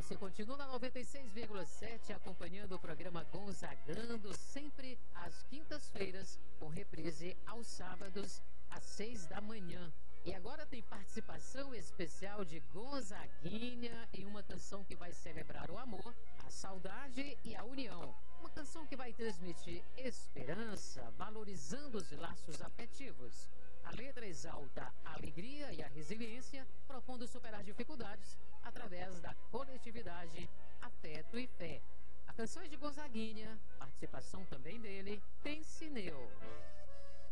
Você continua na 96,7 acompanhando o programa Gonzagando, sempre às quintas-feiras, com reprise aos sábados às 6 da manhã. E agora tem participação especial de Gonzaguinha em uma canção que vai celebrar o amor, a saudade e a união. Uma canção que vai transmitir esperança, valorizando os laços afetivos. A letra exalta a alegria e a resiliência, propondo superar dificuldades através da coletividade, afeto e fé. A canção é de Gonzaguinha, participação também dele, Pense Neu.